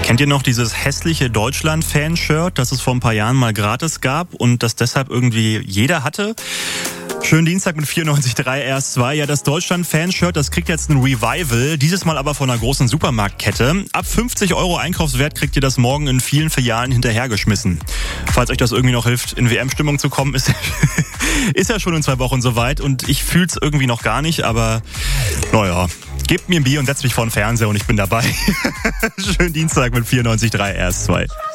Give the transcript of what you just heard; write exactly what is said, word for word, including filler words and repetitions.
Kennt ihr noch dieses hässliche Deutschland-Fan-Shirt, das es vor ein paar Jahren mal gratis gab und das deshalb irgendwie jeder hatte? Schönen Dienstag mit vierundneunzig Komma drei R S zwei. Ja, das Deutschland-Fanshirt, das kriegt jetzt ein Revival. Dieses Mal aber von einer großen Supermarktkette. Ab fünfzig Euro Einkaufswert kriegt ihr das morgen in vielen Filialen hinterhergeschmissen. Falls euch das irgendwie noch hilft, in W M-Stimmung zu kommen, ist, ist ja schon in zwei Wochen soweit. Und ich fühl's irgendwie noch gar nicht, aber naja, gebt mir ein Bier und setzt mich vor den Fernseher und ich bin dabei. Schönen Dienstag mit vierundneunzig Komma drei R S zwei.